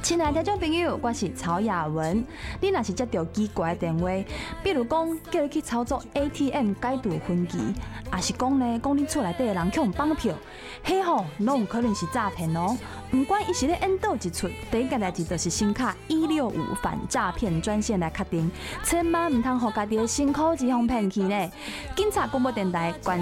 亲爱的听众朋友，我是曹雅文。你若是接到奇怪的电话，比如讲叫你去操作 ATM 改度分期，也是讲你厝内底的人去互绑票，迄吼拢有可能是诈骗哦。不管伊是咧演倒一出，第一件代志就是先卡165反诈骗专线来确定，千万唔通互家己的辛苦钱骗去呢。警察广播电台关。